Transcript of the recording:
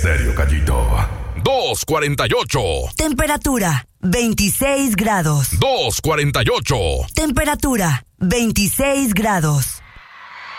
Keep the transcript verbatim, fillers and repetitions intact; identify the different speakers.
Speaker 1: Estéreo Gallito.
Speaker 2: dos cuarenta y ocho.
Speaker 3: Temperatura, veintiséis grados.
Speaker 2: dos cuarenta y ocho.
Speaker 3: Temperatura, veintiséis grados.